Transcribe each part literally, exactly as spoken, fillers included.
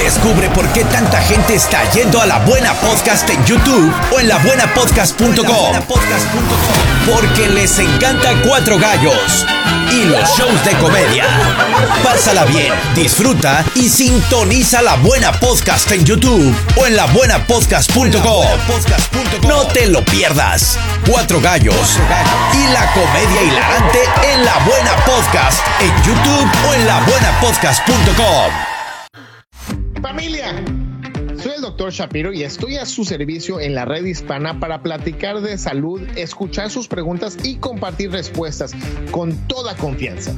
Descubre por qué tanta gente está yendo a La Buena Podcast en YouTube o en la buena podcast punto com. Porque les encanta Cuatro Gallos y los shows de comedia. Pásala bien, disfruta y sintoniza La Buena Podcast en YouTube o en la buena podcast punto com. No te lo pierdas. Cuatro Gallos y la comedia hilarante en La Buena Podcast en YouTube o en la buena podcast punto com. Familia, soy el doctor Shapiro y estoy a su servicio en la red hispana para platicar de salud, escuchar sus preguntas y compartir respuestas con toda confianza.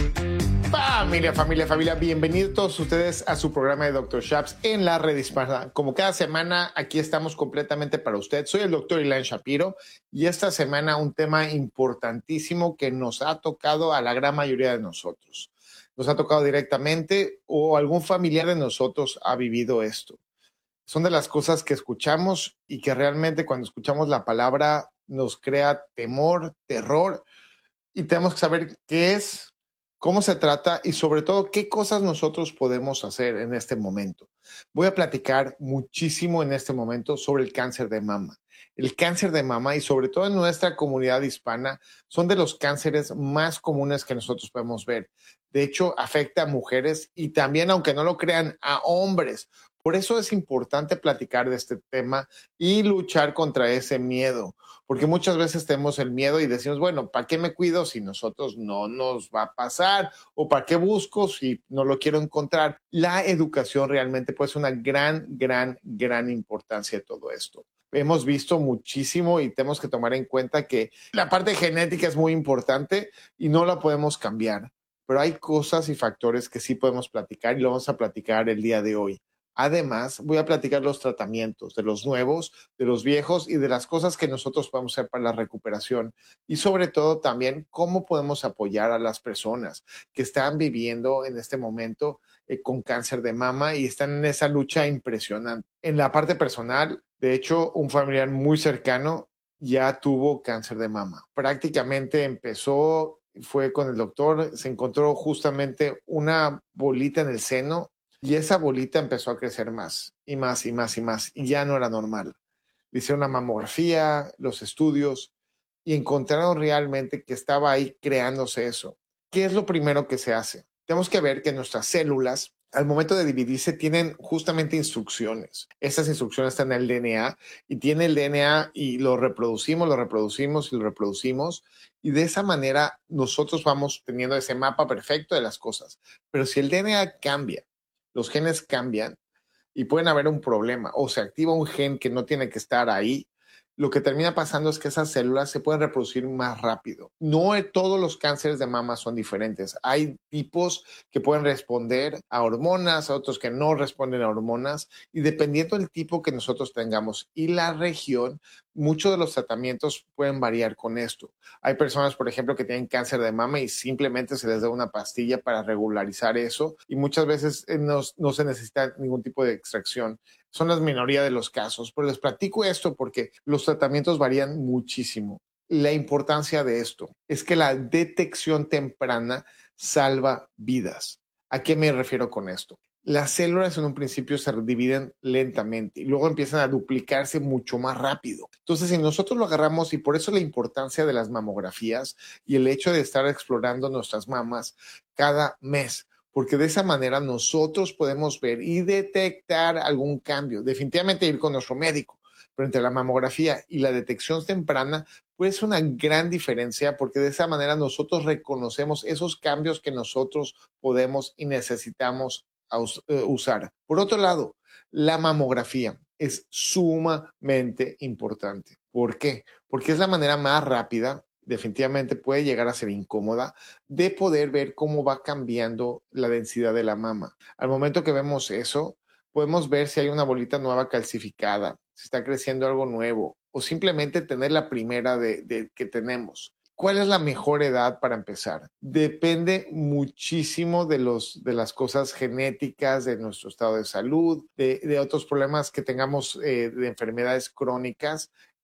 Familia, familia, familia, bienvenidos todos ustedes a su programa de doctor Shaps en la red hispana. Como cada semana, aquí estamos completamente para usted. Soy el doctor Elaine Shapiro y esta semana un tema importantísimo que nos ha tocado a la gran mayoría de nosotros. Nos ha tocado directamente o algún familiar de nosotros ha vivido esto. Son de las cosas que escuchamos y que realmente cuando escuchamos la palabra nos crea temor, terror y tenemos que saber qué es, cómo se trata y sobre todo qué cosas nosotros podemos hacer en este momento. Voy a platicar muchísimo en este momento sobre el cáncer de mama. El cáncer de mama y sobre todo en nuestra comunidad hispana son de los cánceres más comunes que nosotros podemos ver. De hecho, afecta a mujeres y también, aunque no lo crean, a hombres. Por eso es importante platicar de este tema y luchar contra ese miedo, porque muchas veces tenemos el miedo y decimos, bueno, ¿para qué me cuido si nosotros no nos va a pasar? ¿O para qué busco si no lo quiero encontrar? La educación realmente puede ser una gran, gran, gran importancia de todo esto. Hemos visto muchísimo y tenemos que tomar en cuenta que la parte genética es muy importante y no la podemos cambiar, pero hay cosas y factores que sí podemos platicar y lo vamos a platicar el día de hoy. Además, voy a platicar los tratamientos de los nuevos, de los viejos y de las cosas que nosotros podemos hacer para la recuperación y sobre todo también cómo podemos apoyar a las personas que están viviendo en este momento eh, con cáncer de mama y están en esa lucha impresionante. En la parte personal, de hecho, un familiar muy cercano ya tuvo cáncer de mama. Prácticamente empezó, fue con el doctor, se encontró justamente una bolita en el seno. Y esa bolita empezó a crecer más y más y más y más y ya no era normal. Le hicieron una mamografía, los estudios y encontraron realmente que estaba ahí creándose eso. ¿Qué es lo primero que se hace? Tenemos que ver que nuestras células al momento de dividirse tienen justamente instrucciones. Esas instrucciones están en el D N A y tiene el D N A y lo reproducimos, lo reproducimos y lo reproducimos y de esa manera nosotros vamos teniendo ese mapa perfecto de las cosas. Pero si el D N A cambia, los genes cambian y pueden haber un problema o se activa un gen que no tiene que estar ahí, lo que termina pasando es que esas células se pueden reproducir más rápido. No todos los cánceres de mama son diferentes. Hay tipos que pueden responder a hormonas, otros que no responden a hormonas y dependiendo del tipo que nosotros tengamos y la región, muchos de los tratamientos pueden variar con esto. Hay personas, por ejemplo, que tienen cáncer de mama y simplemente se les da una pastilla para regularizar eso y muchas veces no, no se necesita ningún tipo de extracción. Son la minoría de los casos, pero les platico esto porque los tratamientos varían muchísimo. La importancia de esto es que la detección temprana salva vidas. ¿A qué me refiero con esto? Las células en un principio se dividen lentamente y luego empiezan a duplicarse mucho más rápido. Entonces, si nosotros lo agarramos, y por eso la importancia de las mamografías y el hecho de estar explorando nuestras mamas cada mes, porque de esa manera nosotros podemos ver y detectar algún cambio. Definitivamente ir con nuestro médico, pero entre la mamografía y la detección temprana puede ser una gran diferencia porque de esa manera nosotros reconocemos esos cambios que nosotros podemos y necesitamos usar. Por otro lado, la mamografía es sumamente importante. ¿Por qué? Porque es la manera más rápida, definitivamente puede llegar a ser incómoda, de poder ver cómo va cambiando la densidad de la mama. Al momento que vemos eso, podemos ver si hay una bolita nueva calcificada, si está creciendo algo nuevo o simplemente tener la primera de, de que tenemos. ¿Cuál es la mejor edad para empezar? Depende muchísimo de, los, de las cosas genéticas, de nuestro estado de salud, de, de otros problemas que tengamos eh, de enfermedades crónicas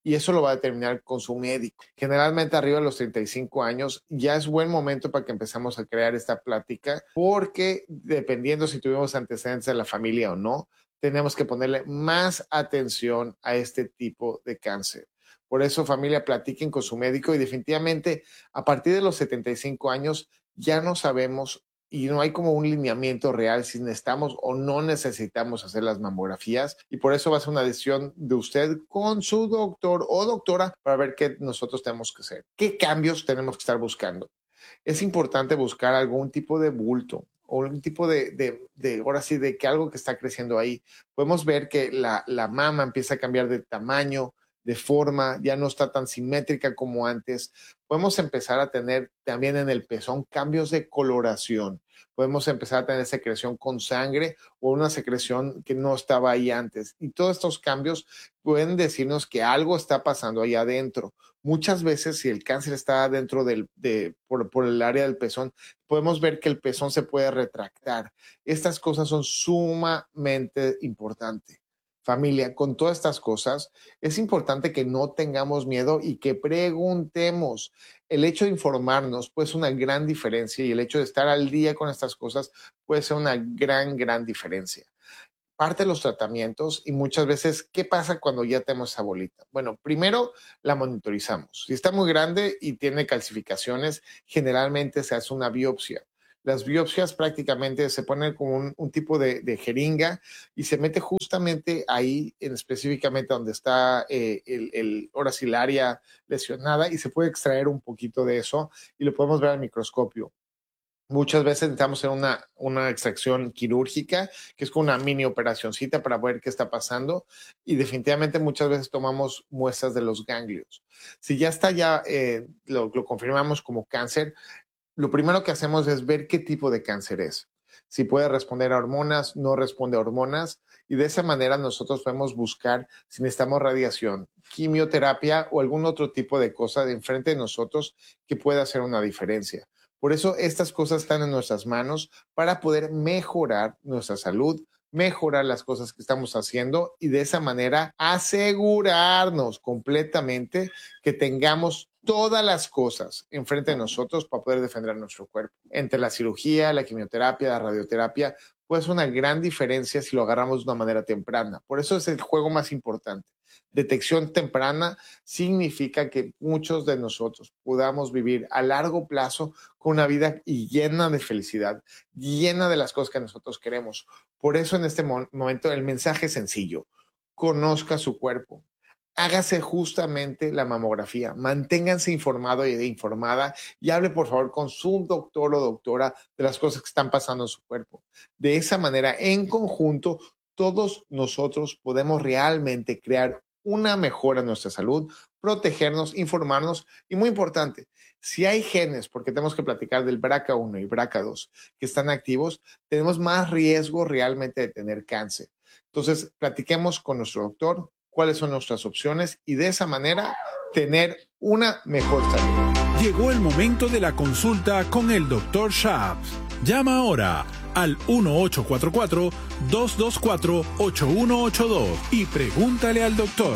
y eso lo va a determinar con su médico. Generalmente arriba de los treinta y cinco años ya es buen momento para que empezamos a crear esta plática, porque dependiendo si tuvimos antecedentes de la familia o no, tenemos que ponerle más atención a este tipo de cáncer. Por eso, familia, platiquen con su médico y definitivamente a partir de los setenta y cinco años ya no sabemos y no hay como un lineamiento real si necesitamos o no necesitamos hacer las mamografías, y por eso va a ser una decisión de usted con su doctor o doctora para ver qué nosotros tenemos que hacer. ¿Qué cambios tenemos que estar buscando? Es importante buscar algún tipo de bulto o un tipo de, de, de, ahora sí, de que algo que está creciendo ahí. Podemos ver que la, la mama empieza a cambiar de tamaño, de forma, ya no está tan simétrica como antes. Podemos empezar a tener también en el pezón cambios de coloración. Podemos empezar a tener secreción con sangre o una secreción que no estaba ahí antes. Y todos estos cambios pueden decirnos que algo está pasando ahí adentro. Muchas veces, si el cáncer está dentro del, de, por, por el área del pezón, podemos ver que el pezón se puede retractar. Estas cosas son sumamente importantes. Familia, con todas estas cosas, es importante que no tengamos miedo y que preguntemos. El hecho de informarnos puede ser una gran diferencia, y el hecho de estar al día con estas cosas puede ser una gran, gran diferencia. Parte de los tratamientos, y muchas veces, ¿qué pasa cuando ya tenemos esa bolita? Bueno, primero la monitorizamos. Si está muy grande y tiene calcificaciones, generalmente se hace una biopsia. Las biopsias prácticamente se ponen como un, un tipo de, de jeringa y se mete justamente ahí, en específicamente donde está eh, el, el, ahora sí, el área lesionada, y se puede extraer un poquito de eso y lo podemos ver al microscopio. Muchas veces necesitamos hacer una, una extracción quirúrgica, que es como una mini operacioncita para ver qué está pasando, y definitivamente muchas veces tomamos muestras de los ganglios. Si ya está, ya eh, lo, lo confirmamos como cáncer, lo primero que hacemos es ver qué tipo de cáncer es. Si puede responder a hormonas, no responde a hormonas, y de esa manera nosotros podemos buscar si necesitamos radiación, quimioterapia o algún otro tipo de cosa de enfrente de nosotros que pueda hacer una diferencia. Por eso estas cosas están en nuestras manos para poder mejorar nuestra salud, mejorar las cosas que estamos haciendo, y de esa manera asegurarnos completamente que tengamos todas las cosas enfrente de nosotros para poder defender nuestro cuerpo. Entre la cirugía, la quimioterapia, la radioterapia, pues una gran diferencia si lo agarramos de una manera temprana. Por eso es el juego más importante. Detección temprana significa que muchos de nosotros podamos vivir a largo plazo con una vida llena de felicidad, llena de las cosas que nosotros queremos. Por eso en este momento el mensaje es sencillo: conozca su cuerpo. Hágase justamente la mamografía, manténganse informado y informada, y hable por favor con su doctor o doctora de las cosas que están pasando en su cuerpo. De esa manera, en conjunto, todos nosotros podemos realmente crear una mejora en nuestra salud, protegernos, informarnos, y muy importante, si hay genes, porque tenemos que platicar del B R C A uno y B R C A dos, que están activos, tenemos más riesgo realmente de tener cáncer. Entonces, platiquemos con nuestro doctor cuáles son nuestras opciones, y de esa manera tener una mejor salud. Llegó el momento de la consulta con el doctor Schaap. Llama ahora al uno ocho cuatro cuatro, dos dos cuatro, ocho uno ocho dos y pregúntale al doctor.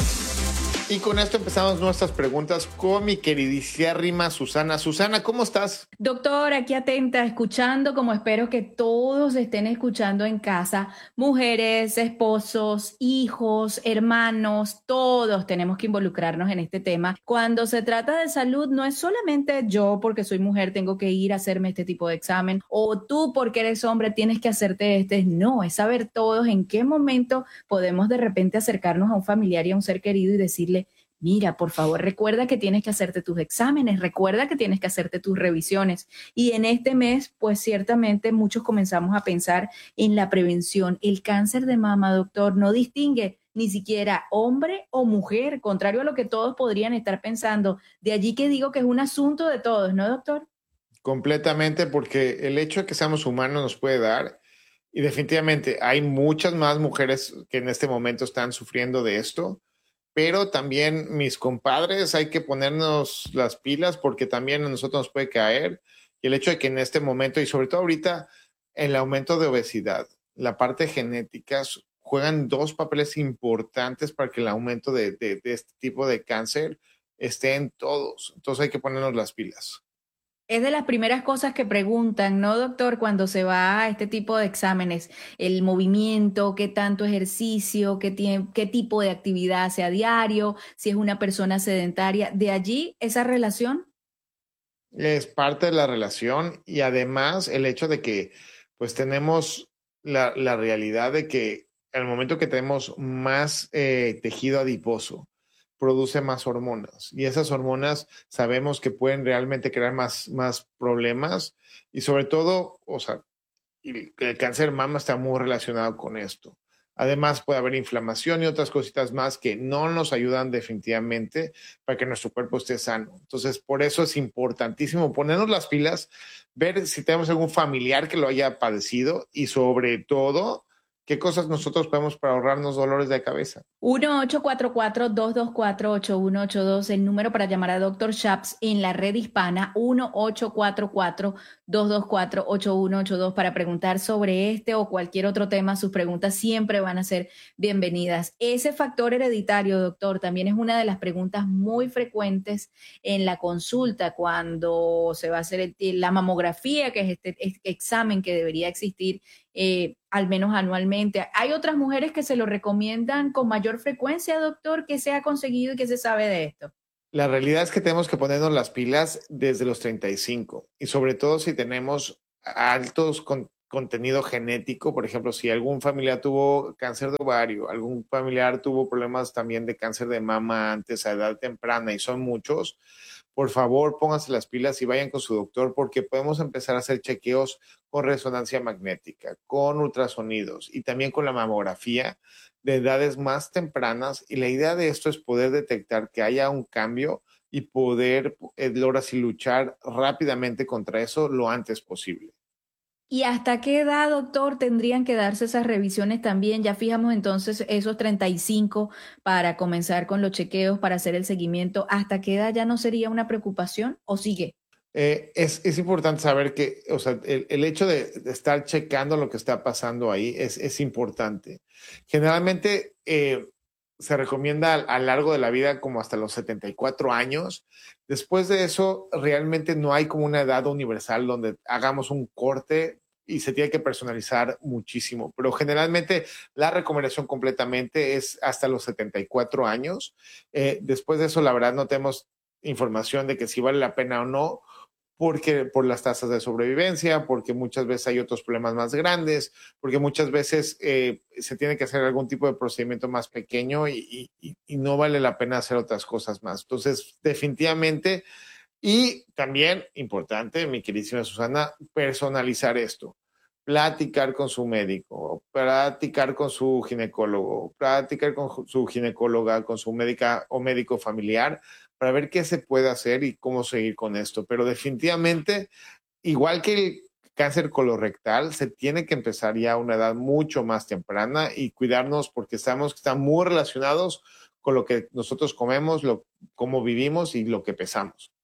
Y con esto empezamos nuestras preguntas con mi queridísima Susana. Susana, ¿cómo estás? Doctor, aquí atenta, escuchando, como espero que todos estén escuchando en casa. Mujeres, esposos, hijos, hermanos, todos tenemos que involucrarnos en este tema. Cuando se trata de salud, no es solamente yo, porque soy mujer, tengo que ir a hacerme este tipo de examen, o tú, porque eres hombre, tienes que hacerte este. No, es saber todos en qué momento podemos de repente acercarnos a un familiar y a un ser querido y decirle: mira, por favor, recuerda que tienes que hacerte tus exámenes, recuerda que tienes que hacerte tus revisiones. Y en este mes, pues ciertamente muchos comenzamos a pensar en la prevención. El cáncer de mama, doctor, no distingue ni siquiera hombre o mujer, contrario a lo que todos podrían estar pensando. De allí que digo que es un asunto de todos, ¿no, doctor? Completamente, porque el hecho de que seamos humanos nos puede dar, y definitivamente hay muchas más mujeres que en este momento están sufriendo de esto. Pero también, mis compadres, hay que ponernos las pilas, porque también a nosotros nos puede caer. Y el hecho de que en este momento, y sobre todo ahorita, el aumento de obesidad, la parte genética juegan dos papeles importantes para que el aumento de, de, de este tipo de cáncer esté en todos. Entonces hay que ponernos las pilas. Es de las primeras cosas que preguntan, ¿no, doctor? Cuando se va a este tipo de exámenes, el movimiento, qué tanto ejercicio, qué, tie- qué tipo de actividad hace a diario, si es una persona sedentaria. De allí, esa relación. Es parte de la relación y además el hecho de que pues tenemos la, la realidad de que al momento que tenemos más eh, tejido adiposo, produce más hormonas y esas hormonas sabemos que pueden realmente crear más, más problemas y sobre todo, o sea, y el cáncer de mama está muy relacionado con esto. Además, puede haber inflamación y otras cositas más que no nos ayudan definitivamente para que nuestro cuerpo esté sano. Entonces, por eso es importantísimo ponernos las pilas, ver si tenemos algún familiar que lo haya padecido y sobre todo, qué cosas nosotros podemos para ahorrarnos dolores de cabeza. uno ocho cuatro cuatro, dos dos cuatro, ocho uno ocho dos, el número para llamar a doctor Shaps en la red hispana, uno ocho cuatro cuatro, dos dos cuatro, ocho uno ocho dos para preguntar sobre este o cualquier otro tema. Sus preguntas siempre van a ser bienvenidas. Ese factor hereditario, doctor, también es una de las preguntas muy frecuentes en la consulta cuando se va a hacer el- la mamografía, que es este, este examen que debería existir eh, al menos anualmente. Hay otras mujeres que se lo recomiendan con mayor frecuencia, doctor, que se ha conseguido y que se sabe de esto. La realidad es que tenemos que ponernos las pilas desde los treinta y cinco y sobre todo si tenemos altos con, contenido genético, por ejemplo, si algún familiar tuvo cáncer de ovario, algún familiar tuvo problemas también de cáncer de mama antes a edad temprana y son muchos, por favor pónganse las pilas y vayan con su doctor porque podemos empezar a hacer chequeos con resonancia magnética, con ultrasonidos y también con la mamografía de edades más tempranas y la idea de esto es poder detectar que haya un cambio y poder, eh, ahora sí, luchar rápidamente contra eso lo antes posible. ¿Y hasta qué edad, doctor, tendrían que darse esas revisiones también? Ya fijamos entonces esos treinta y cinco para comenzar con los chequeos, para hacer el seguimiento. ¿Hasta qué edad ya no sería una preocupación o sigue? Eh, es, es importante saber que, o sea, el, el hecho de, de estar checando lo que está pasando ahí es, es importante. Generalmente eh, se recomienda a, a lo largo de la vida como hasta los setenta y cuatro años. Después de eso, realmente no hay como una edad universal donde hagamos un corte y se tiene que personalizar muchísimo. Pero generalmente la recomendación completamente es hasta los setenta y cuatro años. Eh, después de eso, la verdad, no tenemos información de que si vale la pena o no, porque por las tasas de sobrevivencia, porque muchas veces hay otros problemas más grandes, porque muchas veces eh, se tiene que hacer algún tipo de procedimiento más pequeño y, y, y no vale la pena hacer otras cosas más. Entonces, definitivamente, y también importante, mi queridísima Susana, personalizar esto. Platicar con su médico, platicar con su ginecólogo, platicar con su ginecóloga, con su médica o médico familiar para ver qué se puede hacer y cómo seguir con esto. Pero definitivamente, igual que el cáncer colorectal, se tiene que empezar ya a una edad mucho más temprana y cuidarnos porque sabemos que están muy relacionados con lo que nosotros comemos, lo, cómo vivimos y lo que pesamos.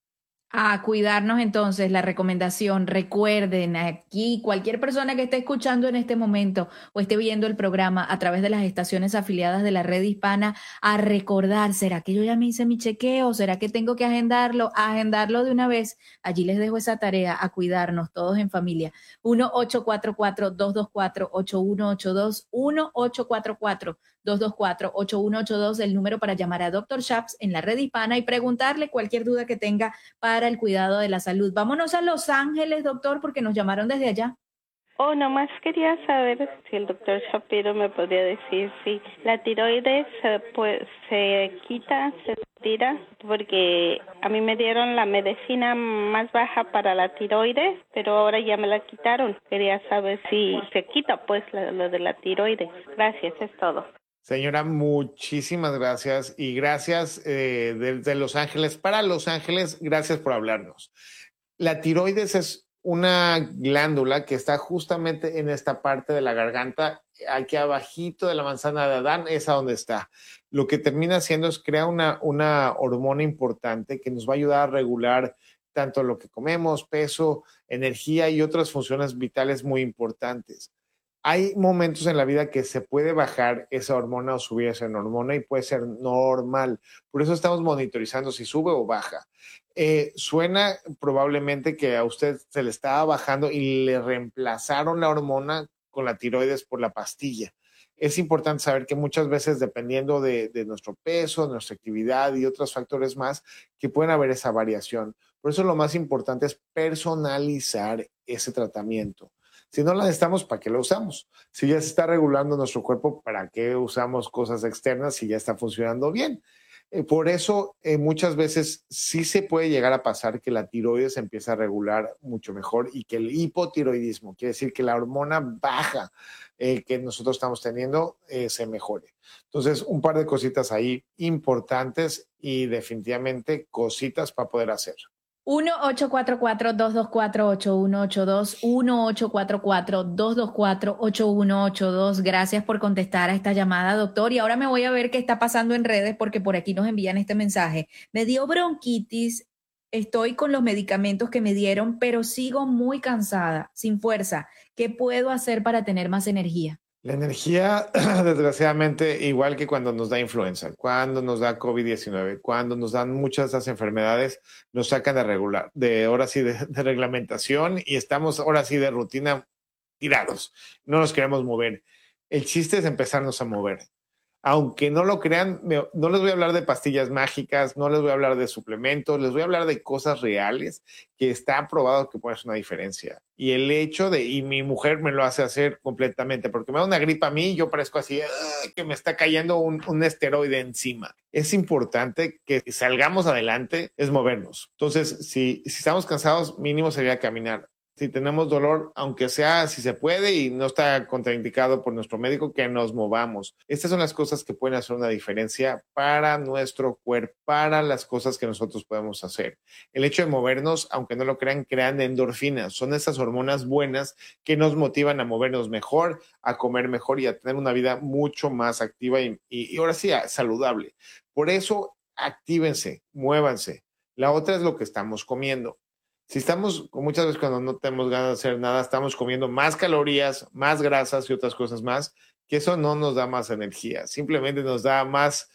A cuidarnos entonces, la recomendación, recuerden aquí, cualquier persona que esté escuchando en este momento o esté viendo el programa a través de las estaciones afiliadas de la red hispana, a recordar, ¿será que yo ya me hice mi chequeo? ¿Será que tengo que agendarlo? A agendarlo de una vez. Allí les dejo esa tarea, a cuidarnos todos en familia. uno ocho cuatro cuatro, dos dos cuatro, ocho uno ocho dos, uno ocho cuatro cuatro, dos dos cuatro, ocho uno ocho dos, el número para llamar a doctor Shaps en la red hispana y preguntarle cualquier duda que tenga para el cuidado de la salud. Vámonos a Los Ángeles, doctor, porque nos llamaron desde allá. Oh, nomás quería saber si el doctor Shapiro me podría decir si la tiroides se, pues, se quita, se tira, porque a mí me dieron la medicina más baja para la tiroides, pero ahora ya me la quitaron. Quería saber si se quita, pues, lo, lo de la tiroides. Gracias, es todo. Señora, muchísimas gracias y gracias eh, desde Los Ángeles para Los Ángeles, gracias por hablarnos. La tiroides es una glándula que está justamente en esta parte de la garganta, aquí abajito de la manzana de Adán, es a donde está. Lo que termina haciendo es crear una, una hormona importante que nos va a ayudar a regular tanto lo que comemos, peso, energía y otras funciones vitales muy importantes. Hay momentos en la vida que se puede bajar esa hormona o subir esa hormona y puede ser normal. Por eso estamos monitorizando si sube o baja. Eh, suena probablemente que a usted se le estaba bajando y le reemplazaron la hormona con la tiroides por la pastilla. Es importante saber que muchas veces, dependiendo de, de nuestro peso, de nuestra actividad y otros factores más, que pueden haber esa variación. Por eso lo más importante es personalizar ese tratamiento. Si no la necesitamos, ¿para qué lo usamos? Si ya se está regulando nuestro cuerpo, ¿para qué usamos cosas externas si ya está funcionando bien? Eh, por eso, eh, muchas veces sí se puede llegar a pasar que la tiroides empieza a regular mucho mejor y que el hipotiroidismo, quiere decir que la hormona baja eh, que nosotros estamos teniendo, eh, se mejore. Entonces, un par de cositas ahí importantes y definitivamente cositas para poder hacer. uno ocho cuatro cuatro, dos dos cuatro, ocho uno ocho dos, uno ocho cuatro cuatro, dos dos cuatro, ocho uno ocho dos. Gracias por contestar a esta llamada, doctor. Y ahora me voy a ver qué está pasando en redes porque por aquí nos envían este mensaje. Me dio bronquitis, estoy con los medicamentos que me dieron, pero sigo muy cansada, sin fuerza. ¿Qué puedo hacer para tener más energía? La energía, desgraciadamente, igual que cuando nos da influenza, cuando nos da COVID diecinueve, cuando nos dan muchas de esas enfermedades, nos sacan de regular, de ahora sí de, de reglamentación y estamos ahora sí de rutina tirados. No nos queremos mover. El chiste es empezarnos a mover. Aunque no lo crean, no les voy a hablar de pastillas mágicas, no les voy a hablar de suplementos, les voy a hablar de cosas reales que está probado que puede hacer una diferencia. Y el hecho de, y mi mujer me lo hace hacer completamente, porque me da una gripa a mí y yo parezco así, uh, que me está cayendo un, un esteroide encima. Es importante que salgamos adelante, es movernos. Entonces, si, si estamos cansados, mínimo sería caminar. Si tenemos dolor, aunque sea si se puede y no está contraindicado por nuestro médico, que nos movamos. Estas son las cosas que pueden hacer una diferencia para nuestro cuerpo, para las cosas que nosotros podemos hacer. El hecho de movernos, aunque no lo crean, crean endorfinas. Son esas hormonas buenas que nos motivan a movernos mejor, a comer mejor y a tener una vida mucho más activa y, y, y ahora sí, saludable. Por eso, actívense, muévanse. La otra es lo que estamos comiendo. Si estamos, muchas veces cuando no tenemos ganas de hacer nada, estamos comiendo más calorías, más grasas y otras cosas más, que eso no nos da más energía, simplemente nos da más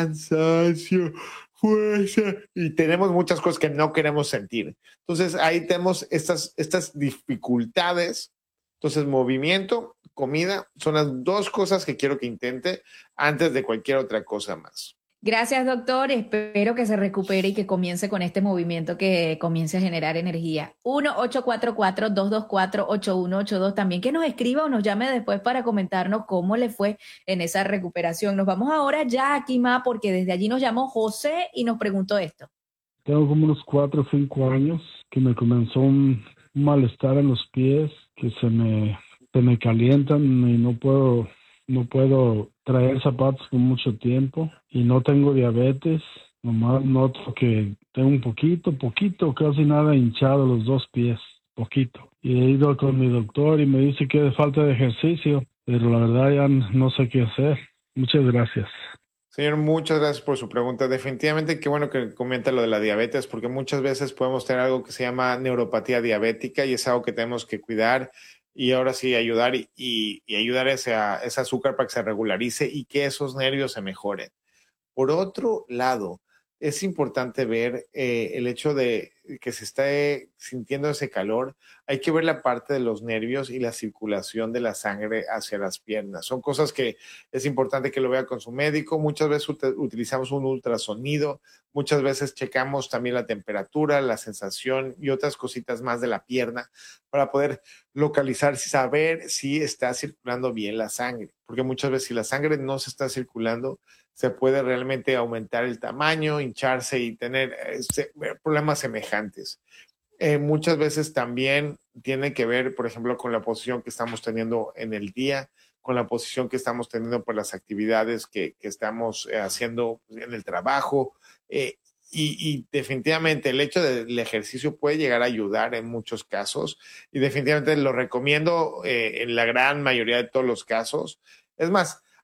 cansancio, fuerza, y tenemos muchas cosas que no queremos sentir. Entonces ahí tenemos estas, estas dificultades. Entonces movimiento, comida, son las dos cosas que quiero que intente antes de cualquier otra cosa más. Gracias, doctor. Espero que se recupere y que comience con este movimiento que comience a generar energía. uno ocho cuatro cuatro, dos dos cuatro, ocho uno ocho dos. También que nos escriba o nos llame después para comentarnos cómo le fue en esa recuperación. Nos vamos ahora ya a Quimá porque desde allí nos llamó José y nos preguntó esto. Tengo como unos cuatro o cinco años que me comenzó un, un malestar en los pies, que se me, se me calientan y no puedo... No puedo traer zapatos por mucho tiempo y no tengo diabetes. Nomás noto que tengo un poquito, poquito, casi nada hinchado los dos pies, poquito. Y he ido con mi doctor y me dice que es falta de ejercicio, pero la verdad ya no sé qué hacer. Muchas gracias. Señor, muchas gracias por su pregunta. Definitivamente qué bueno que comenta lo de la diabetes, porque muchas veces podemos tener algo que se llama neuropatía diabética y es algo que tenemos que cuidar. Y ahora sí ayudar y, y, y ayudar a ese, a ese azúcar para que se regularice y que esos nervios se mejoren. Por otro lado, es importante ver eh, el hecho de que se esté sintiendo ese calor. Hay que ver la parte de los nervios y la circulación de la sangre hacia las piernas. Son cosas que es importante que lo vea con su médico. Muchas veces ut- utilizamos un ultrasonido, muchas veces checamos también la temperatura, la sensación y otras cositas más de la pierna para poder localizar, saber si está circulando bien la sangre. Porque muchas veces si la sangre no se está circulando, se puede realmente aumentar el tamaño, hincharse y tener eh, problemas semejantes. Eh, muchas veces también tiene que ver, por ejemplo, con la posición que estamos teniendo en el día, con la posición que estamos teniendo por las actividades que, que estamos eh, haciendo en el trabajo. Eh, y, y definitivamente el hecho del ejercicio puede llegar a ayudar en muchos casos y definitivamente lo recomiendo eh, en la gran mayoría de todos los casos. Es más,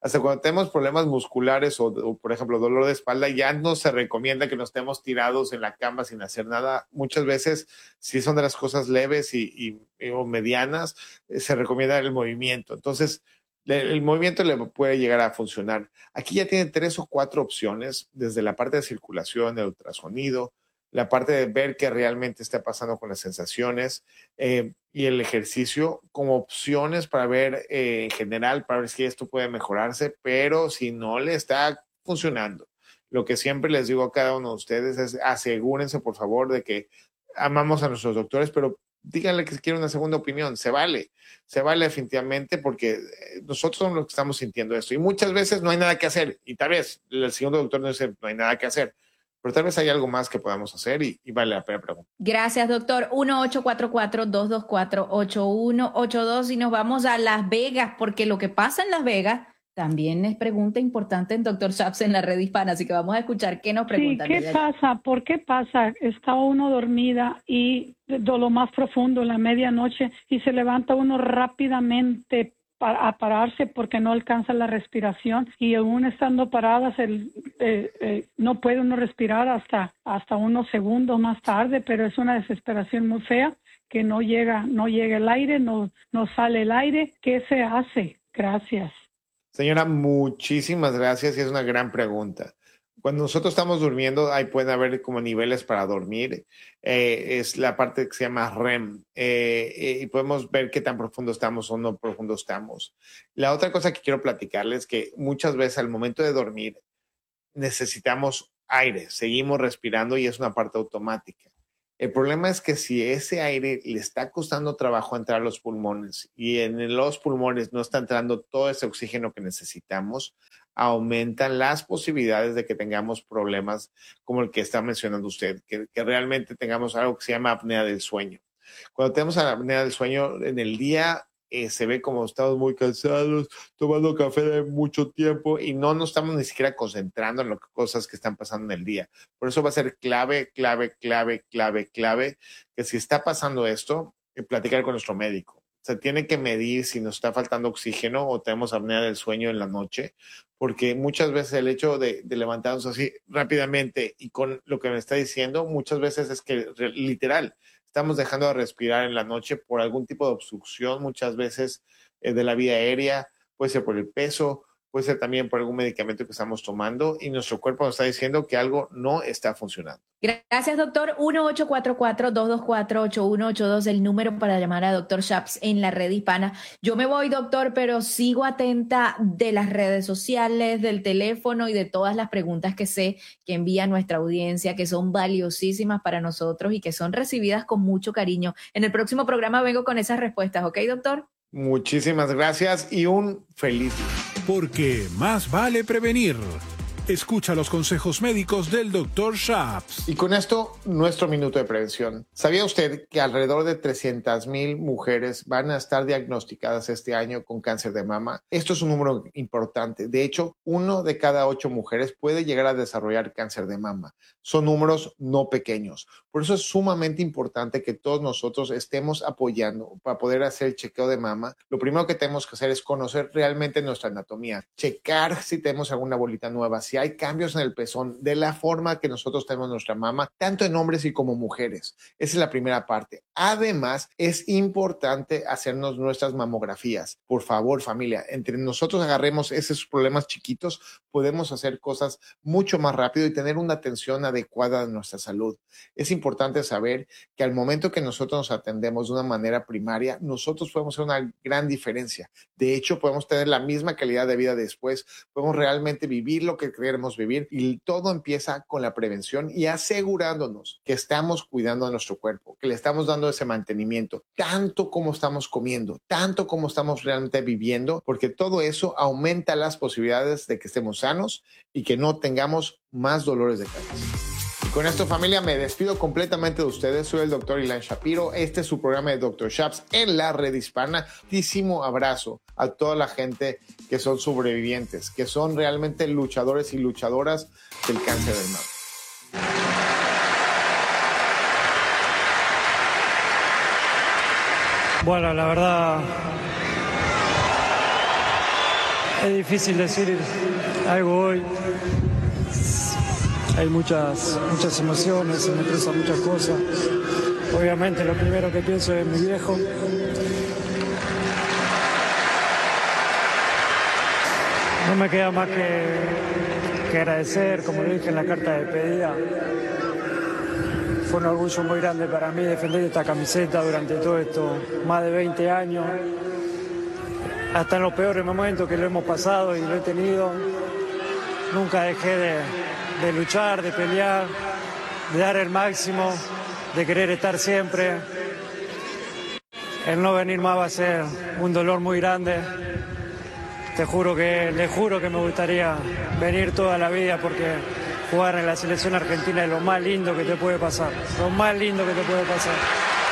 hasta cuando tenemos problemas musculares o, o, por ejemplo, dolor de espalda, ya no se recomienda que nos estemos tirados en la cama sin hacer nada. Muchas veces, si son de las cosas leves y, y, o medianas, eh, se recomienda el movimiento. Entonces, el movimiento le puede llegar a funcionar. Aquí ya tiene tres o cuatro opciones, desde la parte de circulación, el ultrasonido, la parte de ver qué realmente está pasando con las sensaciones eh, y el ejercicio como opciones para ver eh, en general, para ver si esto puede mejorarse, pero si no le está funcionando. Lo que siempre les digo a cada uno de ustedes es asegúrense, por favor, de que amamos a nuestros doctores, pero díganle que quieren una segunda opinión. Se vale, se vale definitivamente porque nosotros somos los que estamos sintiendo esto y muchas veces no hay nada que hacer y tal vez el segundo doctor no dice no hay nada que hacer, pero tal vez hay algo más que podamos hacer y, y vale la pena preguntar. Gracias, doctor. uno ocho cuatro cuatro, dos dos cuatro, ocho uno ocho dos y nos vamos a Las Vegas porque lo que pasa en Las Vegas también es pregunta importante en doctor Shaps en la red hispana, así que vamos a escuchar qué nos preguntan. Sí, ¿qué pasa? ¿Por qué pasa? Está uno dormida y de lo más profundo en la medianoche y se levanta uno rápidamente a pararse porque no alcanza la respiración y aún estando paradas el, eh, eh, no puede uno respirar hasta, hasta unos segundos más tarde, pero es una desesperación muy fea que no llega, no llega el aire, no, no sale el aire. ¿Qué se hace? Gracias. Señora, muchísimas gracias y es una gran pregunta. Cuando nosotros estamos durmiendo, ahí pueden haber como niveles para dormir. Eh, es la parte que se llama R E M eh, eh, y podemos ver qué tan profundo estamos o no profundo estamos. La otra cosa que quiero platicarles es que muchas veces al momento de dormir necesitamos aire, seguimos respirando y es una parte automática. El problema es que si ese aire le está costando trabajo entrar a los pulmones y en los pulmones no está entrando todo ese oxígeno que necesitamos, aumentan las posibilidades de que tengamos problemas como el que está mencionando usted, que, que realmente tengamos algo que se llama apnea del sueño. Cuando tenemos apnea del sueño en el día, eh, se ve como estamos muy cansados, tomando café de mucho tiempo y no nos estamos ni siquiera concentrando en las cosas que están pasando en el día. Por eso va a ser clave, clave, clave, clave, clave, que si está pasando esto, eh, platicar con nuestro médico. Se tiene que medir si nos está faltando oxígeno o tenemos apnea del sueño en la noche, porque muchas veces el hecho de, de levantarnos así rápidamente y con lo que me está diciendo, muchas veces es que literal estamos dejando de respirar en la noche por algún tipo de obstrucción, muchas veces eh, de la vía aérea, puede ser por el peso, puede ser también por algún medicamento que estamos tomando y nuestro cuerpo nos está diciendo que algo no está funcionando. Gracias, doctor. uno ocho cuatro cuatro, dos dos cuatro, ocho uno ocho dos, el número para llamar a doctor Shaps en la red hispana. Yo me voy, doctor, pero sigo atenta de las redes sociales, del teléfono y de todas las preguntas que sé que envía nuestra audiencia, que son valiosísimas para nosotros y que son recibidas con mucho cariño. En el próximo programa vengo con esas respuestas, ¿ok, doctor? Muchísimas gracias y un feliz día. Porque más vale prevenir. Escucha los consejos médicos del doctor Shaps. Y con esto, nuestro minuto de prevención. ¿Sabía usted que alrededor de trescientas mil mujeres van a estar diagnosticadas este año con cáncer de mama? Esto es un número importante. De hecho, uno de cada ocho mujeres puede llegar a desarrollar cáncer de mama. Son números no pequeños. Por eso es sumamente importante que todos nosotros estemos apoyando para poder hacer el chequeo de mama. Lo primero que tenemos que hacer es conocer realmente nuestra anatomía, checar si tenemos alguna bolita nueva, si hay cambios en el pezón, de la forma que nosotros tenemos nuestra mama, tanto en hombres y como mujeres. Esa es la primera parte. Además, es importante hacernos nuestras mamografías. Por favor, familia, entre nosotros agarremos esos problemas chiquitos, podemos hacer cosas mucho más rápido y tener una atención adecuada de nuestra salud. Es importante saber que al momento que nosotros nos atendemos de una manera primaria, nosotros podemos hacer una gran diferencia. De hecho, podemos tener la misma calidad de vida después, podemos realmente vivir lo que queremos vivir y todo empieza con la prevención y asegurándonos que estamos cuidando a nuestro cuerpo, que le estamos dando ese mantenimiento, tanto como estamos comiendo, tanto como estamos realmente viviendo, porque todo eso aumenta las posibilidades de que estemos sanos y que no tengamos más dolores de cabeza. Y con esto, familia, me despido completamente de ustedes. Soy el doctor Ilan Shapiro. Este es su programa de doctor Shaps en la red hispana. Muchísimo abrazo a toda la gente que son sobrevivientes, que son realmente luchadores y luchadoras del cáncer del mama. Bueno, la verdad, Es difícil decir algo hoy. Hay muchas, muchas emociones, se me cruzan muchas cosas. Obviamente lo primero que pienso es mi viejo. No me queda más que, que agradecer, como lo dije en la carta de despedida. Fue un orgullo muy grande para mí defender esta camiseta durante todo esto, más de veinte años. Hasta en los peores momentos que lo hemos pasado y lo he tenido, nunca dejé de, de luchar, de pelear, de dar el máximo, de querer estar siempre. El no venir más va a ser un dolor muy grande. Te juro que, le juro que me gustaría venir toda la vida porque jugar en la selección argentina es lo más lindo que te puede pasar, lo más lindo que te puede pasar.